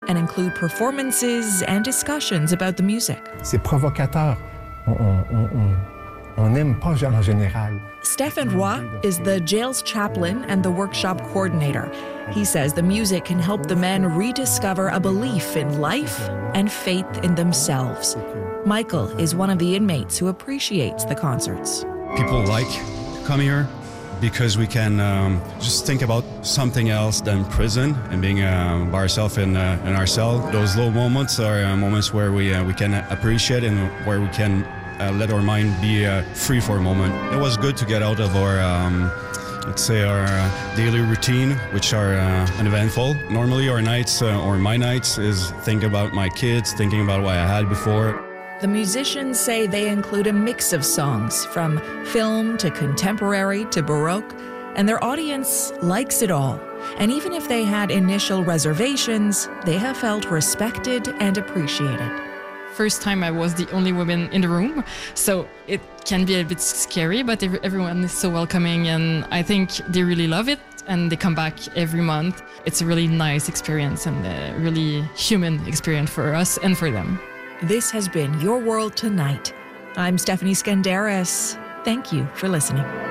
and include performances and discussions about the music. C'est provocateur. On n'aime pas en général. Stephen Roy is the jail's chaplain and the workshop coordinator. He says the music can help the men rediscover a belief in life and faith in themselves. Michael is one of the inmates who appreciates the concerts. People like to come here because we can just think about something else than prison and being by ourselves in our cell. Those low moments are moments where we can appreciate and where we can let our mind be free for a moment. It was good to get out of our, let's say, our daily routine, which are uneventful. Normally our nights, or my nights, is think about my kids, thinking about what I had before. The musicians say they include a mix of songs, from film to contemporary to Baroque, and their audience likes it all. And even if they had initial reservations, they have felt respected and appreciated. First time I was the only woman in the room, so it can be a bit scary, but everyone is so welcoming, and I think they really love it, and they come back every month. It's a really nice experience and a really human experience for us and for them. This has been Your World Tonight. I'm Stephanie Skandaris. Thank you for listening.